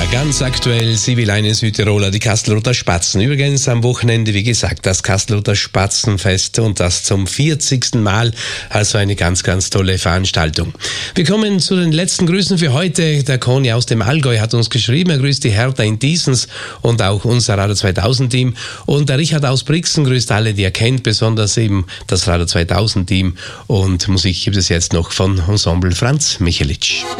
Ganz aktuell, sie will einen Südtiroler, die Kastelruther Spatzen. Übrigens am Wochenende, wie gesagt, das Kastelruther Spatzenfest und das zum 40. Mal. Also eine ganz, ganz tolle Veranstaltung. Wir kommen zu den letzten Grüßen für heute. Der Conny aus dem Allgäu hat uns geschrieben. Er grüßt die Hertha in Diesens und auch unser Radio 2000 Team. Und der Richard aus Brixen grüßt alle, die er kennt, besonders eben das Radio 2000 Team. Und Musik gibt es jetzt noch von Ensemble Franz Michelitsch.